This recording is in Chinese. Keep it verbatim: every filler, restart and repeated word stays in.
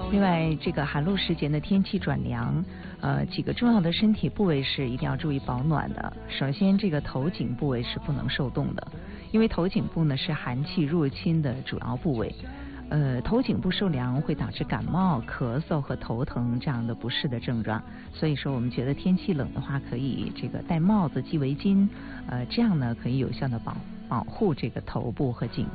另外，这个寒露时节呢，天气转凉，呃，几个重要的身体部位是一定要注意保暖的。首先，这个头颈部位是不能受冻的，因为头颈部呢是寒气入侵的主要部位。呃，头颈部受凉会导致感冒、咳嗽和头疼这样的不适的症状，所以说我们觉得天气冷的话，可以这个戴帽子、系围巾，呃，这样呢可以有效的保保护这个头部和颈